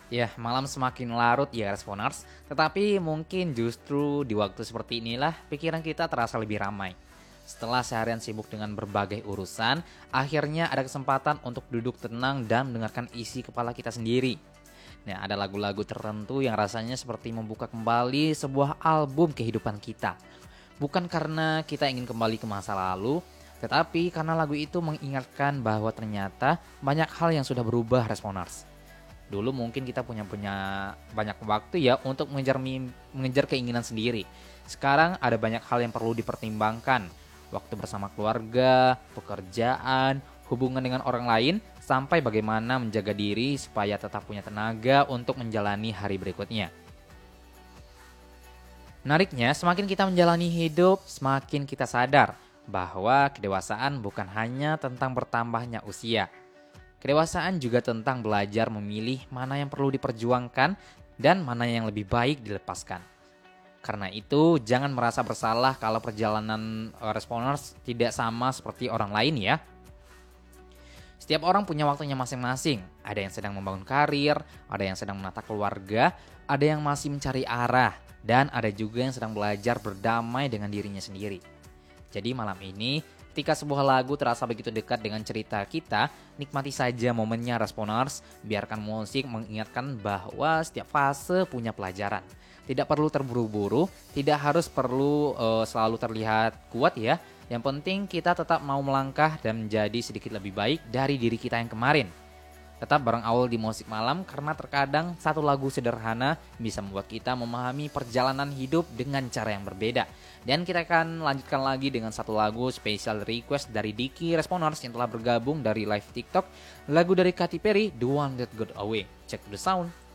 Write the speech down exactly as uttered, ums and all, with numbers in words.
Ya, malam semakin larut ya Responers, tetapi mungkin justru di waktu seperti inilah pikiran kita terasa lebih ramai. Setelah seharian sibuk dengan berbagai urusan, akhirnya ada kesempatan untuk duduk tenang dan mendengarkan isi kepala kita sendiri. Nah, ada lagu-lagu tertentu yang rasanya seperti membuka kembali sebuah album kehidupan kita. Bukan karena kita ingin kembali ke masa lalu, tetapi karena lagu itu mengingatkan bahwa ternyata banyak hal yang sudah berubah Responers. Dulu mungkin kita punya punya banyak waktu ya untuk mengejar mim- mengejar keinginan sendiri. Sekarang ada banyak hal yang perlu dipertimbangkan. Waktu bersama keluarga, pekerjaan, hubungan dengan orang lain, sampai bagaimana menjaga diri supaya tetap punya tenaga untuk menjalani hari berikutnya. Menariknya, semakin kita menjalani hidup, semakin kita sadar bahwa kedewasaan bukan hanya tentang bertambahnya usia. Kedewasaan juga tentang belajar memilih mana yang perlu diperjuangkan dan mana yang lebih baik dilepaskan. Karena itu, jangan merasa bersalah kalau perjalanan eh, Responers tidak sama seperti orang lain ya. Setiap orang punya waktunya masing-masing. Ada yang sedang membangun karir, ada yang sedang menata keluarga, ada yang masih mencari arah, dan ada juga yang sedang belajar berdamai dengan dirinya sendiri. Jadi malam ini, ketika sebuah lagu terasa begitu dekat dengan cerita kita, nikmati saja momennya Responers, biarkan musik mengingatkan bahwa setiap fase punya pelajaran. Tidak perlu terburu-buru, tidak harus perlu eh, selalu terlihat kuat ya. Yang penting kita tetap mau melangkah dan menjadi sedikit lebih baik dari diri kita yang kemarin. Tetap bareng Aul di Musik Malam karena terkadang satu lagu sederhana bisa membuat kita memahami perjalanan hidup dengan cara yang berbeda. Dan kita akan lanjutkan lagi dengan satu lagu special request dari Diki Responers yang telah bergabung dari live TikTok. Lagu dari Katy Perry, The One That Got Away. Check the sound.